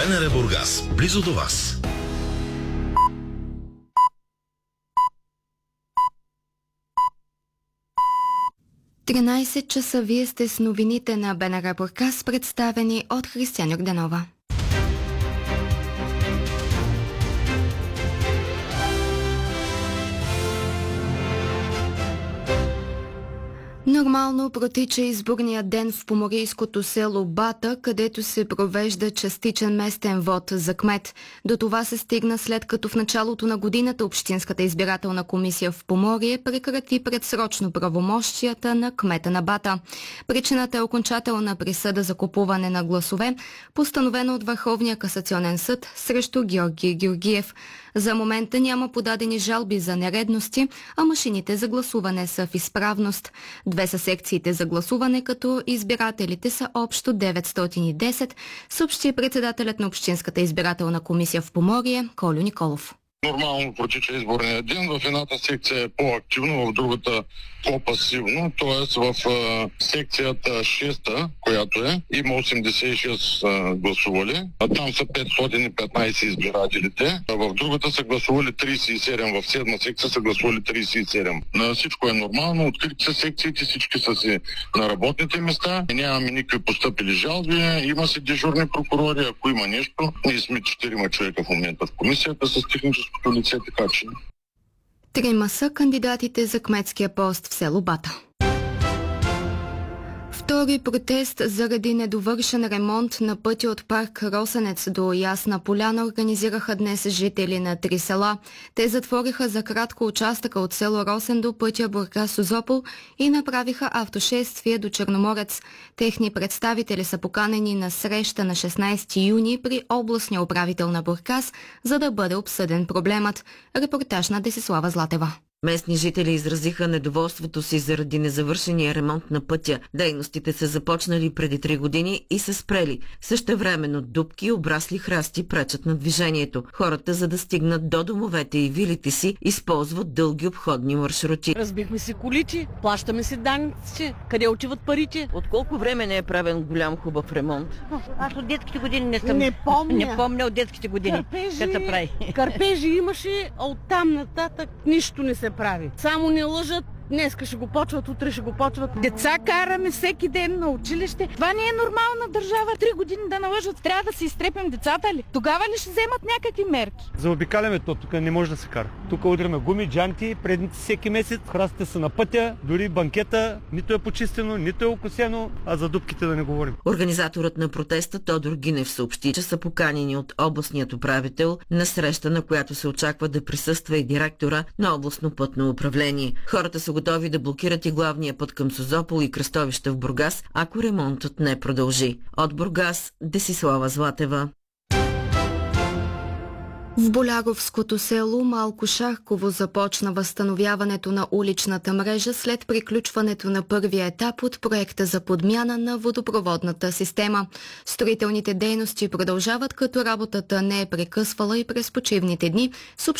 БНР Бургас, близо до вас. Часа вие сте с новините на БНР Бургас, представени от Християн Йорданова. Нормално протича изборния ден в поморийското село Бата, където се провежда частичен местен вод за кмет. До това се стигна след като в началото на годината Общинската избирателна комисия в Поморие прекрати предсрочно правомощията на кмета на Бата. Причината е окончателна присъда за купуване на гласове, постановена от Върховния касационен съд срещу Георги Георгиев. За момента няма подадени жалби за нередности, а машините за гласуване са в изправност. 2 са секциите за гласуване, като избирателите са общо 910, съобщи председателят на Общинската избирателна комисия в Поморие Колю Николов. Нормално протича изборния ден. В едната секция е по-активно, в другата по-пасивно. Т.е. в секцията 6-та, която има 86 гласували. А там са 515 избирателите. А в другата са гласували 37. В 7-та секция са гласували 37. Всичко е нормално. Открити са секциите, всички са си на работните места. Нямаме никакви постъпили жалби. Има си дежурни прокурори. Ако има нещо, ние сме 4 човека в момента в комисията с техническо лице, така че. 3 са кандидатите за кметския пост в село Бата. Втори протест заради недовършен ремонт на пътя от парк Росенец до Ясна поляна организираха днес жители на 3 села. Те затвориха за кратко участъка от село Росен до пътя Бургас-Созопол и направиха автошествие до Черноморец. Техни представители са поканени на среща на 16 юни при областния управител на Бургас, за да бъде обсъден проблемът. Репортаж на Десислава Златева. Местни жители изразиха недоволството си заради незавършения ремонт на пътя. Дейностите са започнали преди 3 години и са спрели. Същевременно дупки и обрасли храсти пречат на движението. Хората, за да стигнат до домовете и вилите си, използват дълги обходни маршрути. Разбихме си колите, плащаме си данъците. Къде отиват парите? От колко време не е правен голям хубав ремонт? Аз от детските години не помня от детските години. Кърпежи имаше, а оттам нататък нищо не се прави. Само не лъжат. Днеска ще го почват, утре ще го почват. Деца караме всеки ден на училище. Това не е нормална държава. 3 години да налъжат. Трябва да си изтрепим децата ли? Тогава ли ще вземат някакви мерки? Заобикаляме то, тук не може да се кара. Тук удряме гуми, джанти, предници всеки месец. Храстите са на пътя, дори банкета нито е почистено, нито е окосено, а за дупките да не говорим. Организаторът на протеста Тодор Гинев съобщи, че са поканени от областният управител на среща, на която се очаква да присъства и директора на областно пътно управление. Хората са готови да блокират и главния път към Созопол и кръстовища в Бургас, ако ремонтът не продължи. От Бургас, Десислава Златева. В Боляровското село Малко Шарково започна възстановяването на уличната мрежа след приключването на първия етап от проекта за подмяна на водопроводната система. Строителните дейности продължават, като работата не е прекъсвала и през почивните дни,